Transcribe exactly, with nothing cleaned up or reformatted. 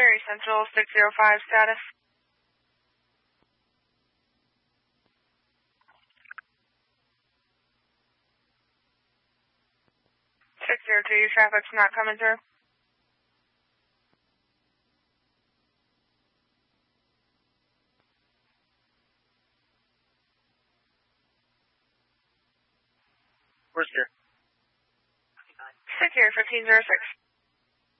Gary Central six zero five status. six zero two, your traffic's not coming through. Where's here? six zero fifteen zero six.